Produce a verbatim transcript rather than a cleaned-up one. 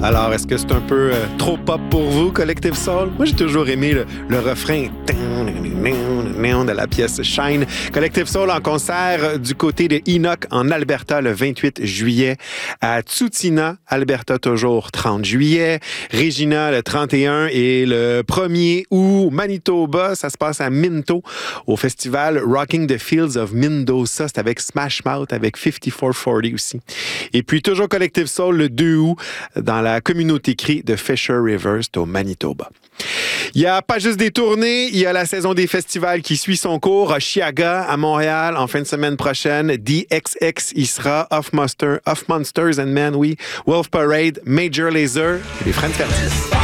Alors, est-ce que c'est un peu euh, trop pop pour vous, Collective Soul? Moi, j'ai toujours aimé le, le refrain de la pièce Shine. Collective Soul en concert du côté de Enoch en Alberta le vingt-huit juillet. À Tsutina, Alberta toujours trente juillet. Regina le trente et un et le premier août, Manitoba, ça se passe à Minto au festival Rocking the Fields of Mendoza. C'est avec Smash Mouth, avec cinquante-quatre quarante aussi. Et puis toujours Collective Soul le deux août dans la communauté cri de Fisher Rivers au Manitoba. Il n'y a pas juste des tournées, il y a la saison des festivals qui suit son cours à Chiaga, à Montréal, en fin de semaine prochaine. D X X y sera, Off, Monster, Off Monsters and Men, oui, Wolf Parade, Major Lazer et les Friends Fertis.